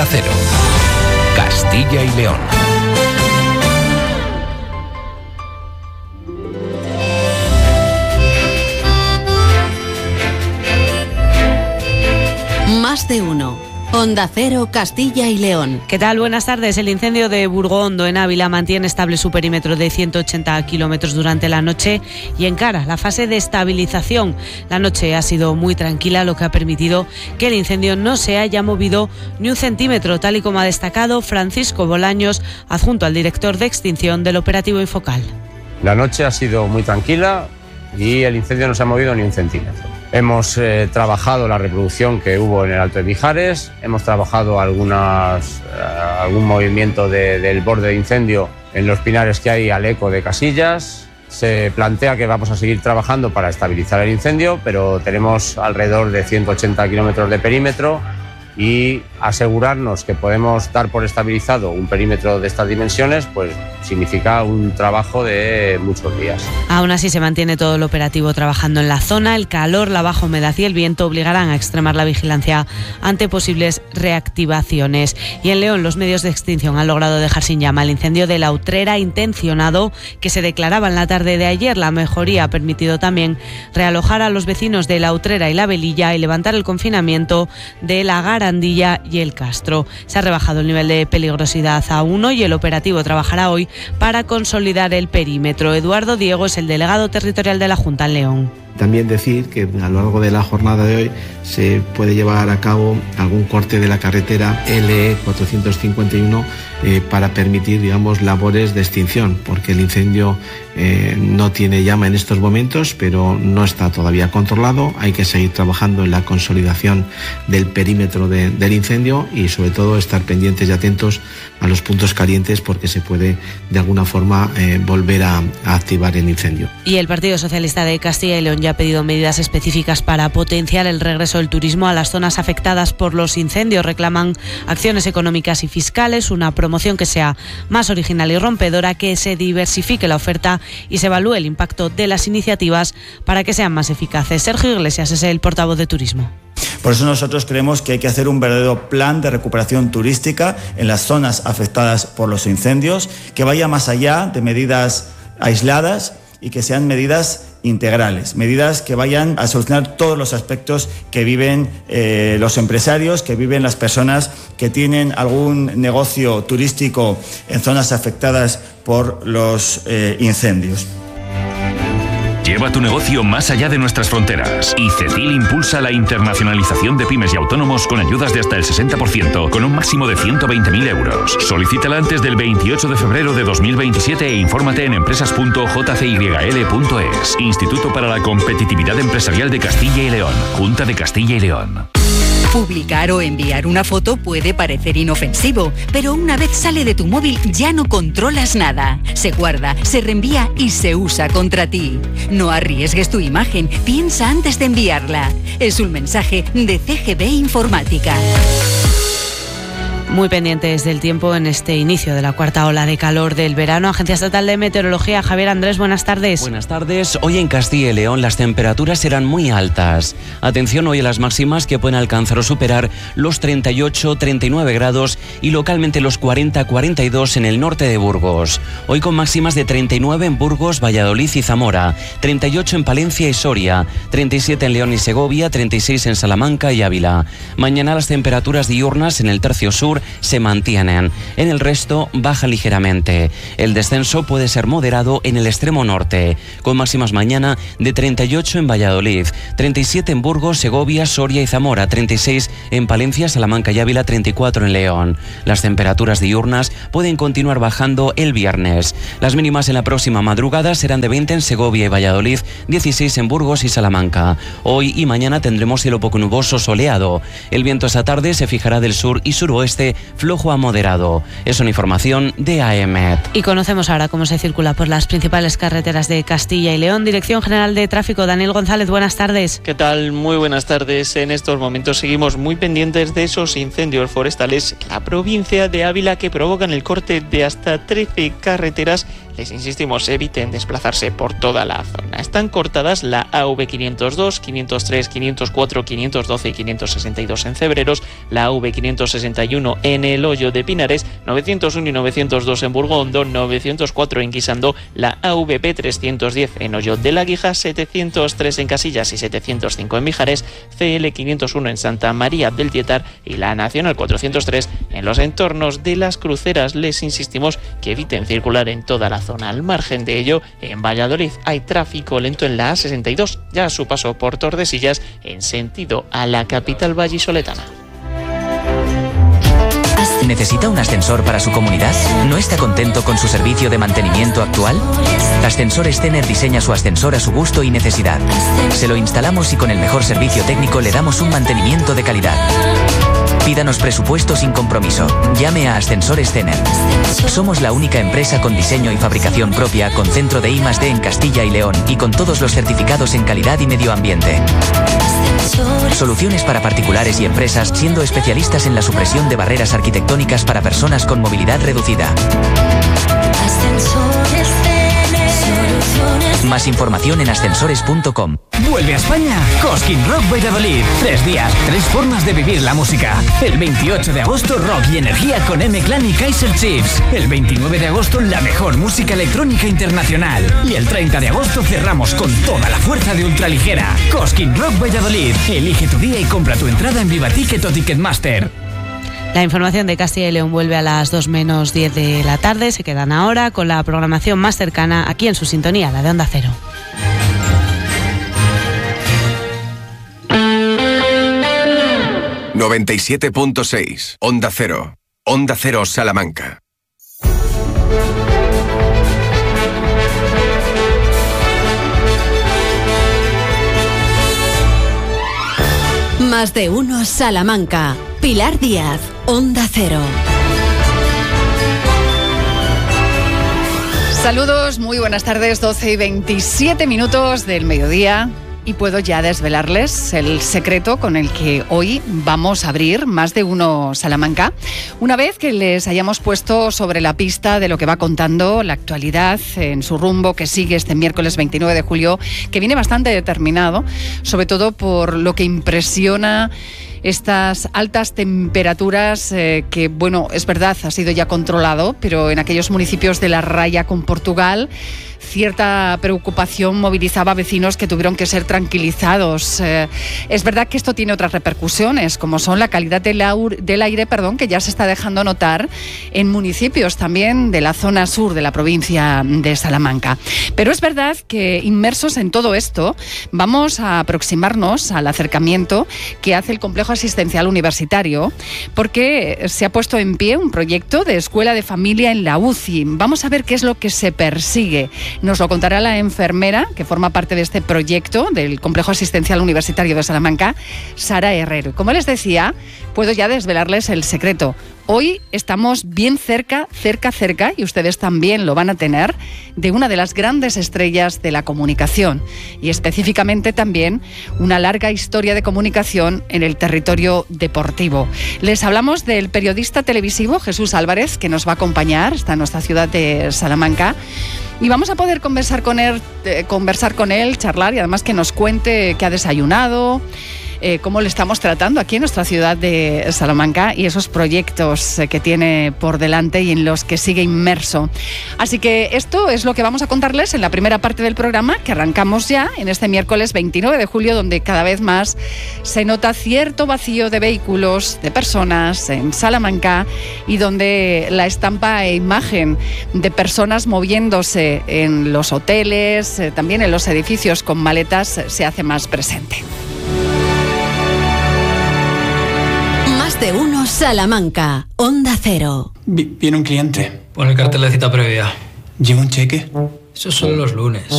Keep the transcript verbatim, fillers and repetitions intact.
Onda Cero, Castilla y León. Más de uno. Onda Cero, Castilla y León. ¿Qué tal? Buenas tardes. El incendio de Burgondo, en Ávila, mantiene estable su perímetro de ciento ochenta kilómetros durante la noche y encara la fase de estabilización. La noche ha sido muy tranquila, lo que ha permitido que el incendio no se haya movido ni un centímetro, tal y como ha destacado Francisco Bolaños, adjunto al director de extinción del operativo Infocal. La noche ha sido muy tranquila y el incendio no se ha movido ni un centímetro. Hemos eh, trabajado la reproducción que hubo en el Alto de Mijares, hemos trabajado algunas, eh, algún movimiento de, del borde de incendio en los pinares que hay al eco de Casillas. Se plantea que vamos a seguir trabajando para estabilizar el incendio, pero tenemos alrededor de ciento ochenta kilómetros de perímetro y asegurarnos que podemos dar por estabilizado un perímetro de estas dimensiones, pues significa un trabajo de muchos días. Aún así se mantiene todo el operativo trabajando en la zona. El calor, la baja humedad y el viento obligarán a extremar la vigilancia ante posibles reactivaciones. Y en León los medios de extinción han logrado dejar sin llama el incendio de la Utrera intencionado que se declaraba en la tarde de ayer. La mejoría ha permitido también realojar a los vecinos de la Utrera y la Velilla y levantar el confinamiento de la Garandilla y el Castro. Se ha rebajado el nivel de peligrosidad a uno y el operativo trabajará hoy para consolidar el perímetro. Eduardo Diego es el delegado territorial de la Junta en León. También decir que a lo largo de la jornada de hoy se puede llevar a cabo algún corte de la carretera L E cuatrocientos cincuenta y uno eh, para permitir, digamos, labores de extinción, porque el incendio eh, no tiene llama en estos momentos, pero no está todavía controlado. Hay que seguir trabajando en la consolidación del perímetro de, del incendio y sobre todo estar pendientes y atentos a los puntos calientes porque se puede de alguna forma eh, volver a, a activar el incendio. Y el Partido Socialista de Castilla y León ya ha pedido medidas específicas para potenciar el regreso del turismo a las zonas afectadas por los incendios. Reclaman acciones económicas y fiscales, una promoción que sea más original y rompedora, que se diversifique la oferta y se evalúe el impacto de las iniciativas para que sean más eficaces. Sergio Iglesias es el portavoz de Turismo. Por eso nosotros creemos que hay que hacer un verdadero plan de recuperación turística en las zonas afectadas por los incendios, que vaya más allá de medidas aisladas y que sean medidas integrales, medidas que vayan a solucionar todos los aspectos que viven eh, los empresarios, que viven las personas que tienen algún negocio turístico en zonas afectadas por los eh, incendios. Lleva tu negocio más allá de nuestras fronteras. Y CECIL impulsa la internacionalización de pymes y autónomos con ayudas de hasta el sesenta por ciento, con un máximo de ciento veinte mil euros. Solicítala antes del veintiocho de febrero de dos mil veintisiete e infórmate en empresas punto j c y l punto es. Instituto para la Competitividad Empresarial de Castilla y León. Junta de Castilla y León. Publicar o enviar una foto puede parecer inofensivo, pero una vez sale de tu móvil ya no controlas nada. Se guarda, se reenvía y se usa contra ti. No arriesgues tu imagen, piensa antes de enviarla. Es un mensaje de C G B Informática. Muy pendientes del tiempo en este inicio de la cuarta ola de calor del verano. Agencia Estatal de Meteorología, Javier Andrés, buenas tardes. Buenas tardes. Hoy en Castilla y León las temperaturas serán muy altas. Atención hoy a las máximas que pueden alcanzar o superar los treinta y ocho a treinta y nueve grados y localmente los cuarenta a cuarenta y dos en el norte de Burgos. Hoy con máximas de treinta y nueve en Burgos, Valladolid y Zamora, treinta y ocho en Palencia y Soria, treinta y siete en León y Segovia, treinta y seis en Salamanca y Ávila. Mañana las temperaturas diurnas en el tercio sur se mantienen. En el resto baja ligeramente. El descenso puede ser moderado en el extremo norte, con máximas mañana de treinta y ocho en Valladolid, treinta y siete en Burgos, Segovia, Soria y Zamora, treinta y seis en Palencia, Salamanca y Ávila, treinta y cuatro en León. Las temperaturas diurnas pueden continuar bajando el viernes. Las mínimas en la próxima madrugada serán de veinte en Segovia y Valladolid, dieciséis en Burgos y Salamanca. Hoy y mañana tendremos cielo poco nuboso soleado. El viento esta tarde se fijará del sur y suroeste, flojo a moderado. Es una información de A E M E T. Y conocemos ahora cómo se circula por las principales carreteras de Castilla y León. Dirección General de Tráfico, Daniel González, buenas tardes. ¿Qué tal? Muy buenas tardes. En estos momentos seguimos muy pendientes de esos incendios forestales en la provincia de Ávila que provocan el corte de hasta trece carreteras les insistimos, eviten desplazarse por toda la zona. Están cortadas la A V quinientos dos, quinientos tres, quinientos cuatro, quinientos doce y quinientos sesenta y dos en Cebreros, la A V quinientos sesenta y uno en el Hoyo de Pinares, novecientos uno y novecientos dos en Burgondo, novecientos cuatro en Guisando, la A V P trescientos diez en Hoyo de la Guija, setecientos tres en Casillas y setecientos cinco en Mijares, C L quinientos uno en Santa María del Tietar y la Nacional cuatrocientos tres en los entornos de Las Cruceras. Les insistimos que eviten circular en toda la zona. Al margen de ello, en Valladolid hay tráfico lento en la A sesenta y dos, ya a su paso por Tordesillas en sentido a la capital vallisoletana. ¿Necesita un ascensor para su comunidad? ¿No está contento con su servicio de mantenimiento actual? Ascensores Tener diseña su ascensor a su gusto y necesidad. Se lo instalamos y con el mejor servicio técnico le damos un mantenimiento de calidad. Pídanos presupuesto sin compromiso. Llame a Ascensores Tener. Somos la única empresa con diseño y fabricación propia, con centro de I más D en Castilla y León y con todos los certificados en calidad y medio ambiente. Soluciones para particulares y empresas, siendo especialistas en la supresión de barreras arquitectónicas para personas con movilidad reducida. Más información en ascensores punto com. Vuelve a España Cosquín Rock Valladolid. Tres días, tres formas de vivir la música. El veintiocho de agosto, rock y energía con M-Clan y Kaiser Chiefs. El veintinueve de agosto, la mejor música electrónica internacional. Y el treinta de agosto cerramos con toda la fuerza de ultraligera. Cosquín Rock Valladolid. Elige tu día y compra tu entrada en Vivaticket o Ticketmaster. La información de Castilla y León vuelve a las dos menos diez de la tarde. Se quedan ahora con la programación más cercana aquí en su sintonía, la de Onda Cero. noventa y siete punto seis, Onda Cero. Onda Cero Salamanca. Más de uno Salamanca. Pilar Díaz, Onda Cero. Saludos, muy buenas tardes, doce y veintisiete minutos del mediodía. Y puedo ya desvelarles el secreto con el que hoy vamos a abrir Más de uno Salamanca. Una vez que les hayamos puesto sobre la pista de lo que va contando la actualidad en su rumbo que sigue este miércoles veintinueve de julio, que viene bastante determinado, sobre todo por lo que impresiona estas altas temperaturas eh, que, bueno, es verdad, ha sido ya controlado, pero en aquellos municipios de la raya con Portugal, cierta preocupación movilizaba a vecinos que tuvieron que ser tranquilizados. Eh, es verdad que esto tiene otras repercusiones, como son la calidad del, aur, del aire, perdón, que ya se está dejando notar en municipios también de la zona sur de la provincia de Salamanca. Pero es verdad que inmersos en todo esto, vamos a aproximarnos al acercamiento que hace el Complejo Asistencial Universitario, porque se ha puesto en pie un proyecto de escuela de familia en la U C I. Vamos a ver qué es lo que se persigue. Nos lo contará la enfermera que forma parte de este proyecto del Complejo Asistencial Universitario de Salamanca, Sara Herrero. Como les decía, puedo ya desvelarles el secreto. Hoy estamos bien cerca, cerca, cerca, y ustedes también lo van a tener, de una de las grandes estrellas de la comunicación y específicamente también una larga historia de comunicación en el territorio deportivo. Les hablamos del periodista televisivo Jesús Álvarez, que nos va a acompañar, está en nuestra ciudad de Salamanca, y vamos a poder conversar con él, eh, conversar con él, charlar y además que nos cuente qué ha desayunado, Eh, cómo le estamos tratando aquí en nuestra ciudad de Salamanca y esos proyectos eh, que tiene por delante y en los que sigue inmerso. Así que esto es lo que vamos a contarles en la primera parte del programa, que arrancamos ya en este miércoles veintinueve de julio, donde cada vez más se nota cierto vacío de vehículos, de personas en Salamanca, y donde la estampa e imagen de personas moviéndose en los hoteles, eh, también en los edificios con maletas, eh, se hace más presente. De uno Salamanca, Onda Cero. Vi- viene un cliente. Pon el cartel de cita previa. ¿Lleva un cheque? Eso solo los lunes.